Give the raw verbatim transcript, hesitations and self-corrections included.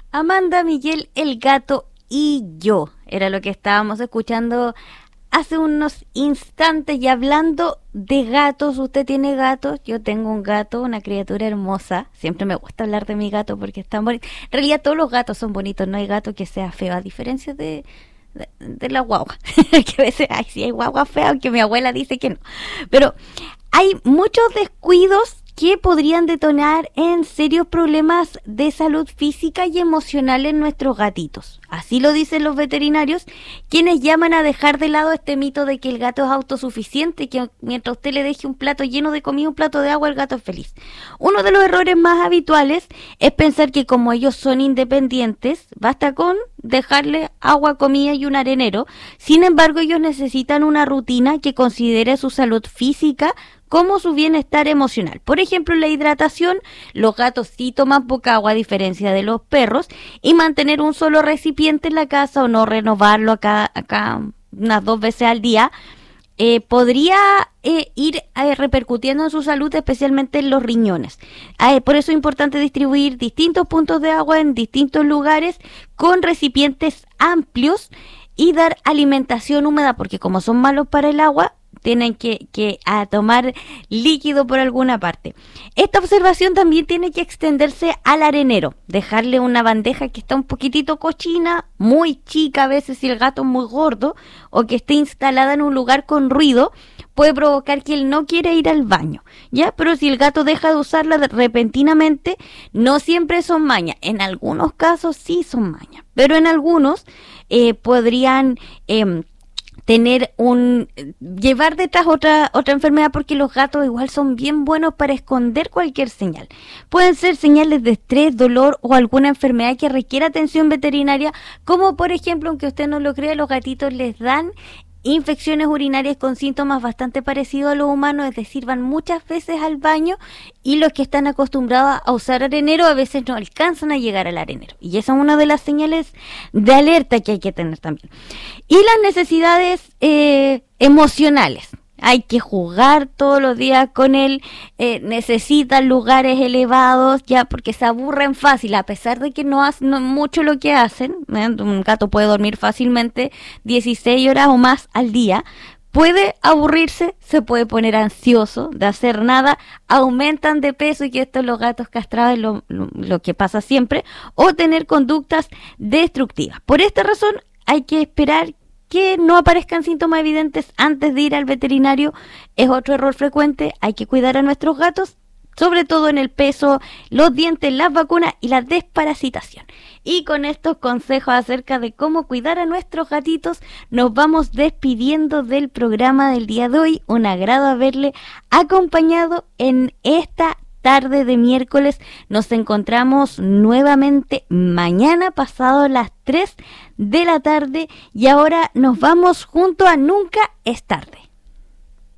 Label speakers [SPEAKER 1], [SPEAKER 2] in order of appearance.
[SPEAKER 1] Amanda, Miguel, el gato y yo. Era lo que estábamos escuchando hace unos instantes. Y hablando de gatos, ¿usted tiene gatos? Yo tengo un gato, una criatura hermosa. Siempre me gusta hablar de mi gato porque es tan bonito. En realidad todos los gatos son bonitos, no hay gato que sea feo, a diferencia de... De, de la guagua, que a veces, ay, sí hay guagua fea, aunque mi abuela dice que no, pero hay muchos descuidos que podrían detonar en serios problemas de salud física y emocional en nuestros gatitos. Así lo dicen los veterinarios, quienes llaman a dejar de lado este mito de que el gato es autosuficiente, que mientras usted le deje un plato lleno de comida, un plato de agua, el gato es feliz. Uno de los errores más habituales es pensar que como ellos son independientes, basta con dejarle agua, comida y un arenero. Sin embargo, ellos necesitan una rutina que considere su salud física como su bienestar emocional. Por ejemplo, la hidratación, los gatos sí toman poca agua a diferencia de los perros, y mantener un solo recipiente en la casa o no renovarlo acá, acá unas dos veces al día, eh, podría eh, ir eh, repercutiendo en su salud, especialmente en los riñones. Eh, por eso es importante distribuir distintos puntos de agua en distintos lugares con recipientes amplios y dar alimentación húmeda, porque como son malos para el agua, tienen que, que a tomar líquido por alguna parte. Esta observación también tiene que extenderse al arenero. Dejarle una bandeja que está un poquitito cochina, muy chica a veces si el gato es muy gordo, o que esté instalada en un lugar con ruido, puede provocar que él no quiera ir al baño, ¿ya? Pero si el gato deja de usarla repentinamente, no siempre son mañas. En algunos casos sí son mañas, pero en algunos eh, podrían... Eh, tener un llevar detrás otra otra enfermedad, porque los gatos igual son bien buenos para esconder cualquier señal. Pueden ser señales de estrés, dolor o alguna enfermedad que requiera atención veterinaria, como por ejemplo, aunque usted no lo crea, los gatitos les dan infecciones urinarias con síntomas bastante parecidos a los humanos, es decir, van muchas veces al baño, y los que están acostumbrados a usar arenero a veces no alcanzan a llegar al arenero, y esa es una de las señales de alerta que hay que tener también. Y las necesidades eh, emocionales. Hay que jugar todos los días con él, eh, necesitan lugares elevados, ya, porque se aburren fácil, a pesar de que no hacen no mucho lo que hacen, ¿eh? Un gato puede dormir fácilmente dieciséis horas o más al día, puede aburrirse, se puede poner ansioso de hacer nada, aumentan de peso, y que esto en los gatos castrados es lo, lo, lo que pasa siempre, o tener conductas destructivas. Por esta razón hay que esperar que no aparezcan síntomas evidentes antes de ir al veterinario. Es otro error frecuente. Hay que cuidar a nuestros gatos, sobre todo en el peso, los dientes, las vacunas y la desparasitación. Y con estos consejos acerca de cómo cuidar a nuestros gatitos, nos vamos despidiendo del programa del día de hoy. Un agrado haberle acompañado en esta tarde de miércoles. Nos encontramos nuevamente mañana pasado las tres de la tarde, y ahora nos vamos junto a Nunca es tarde.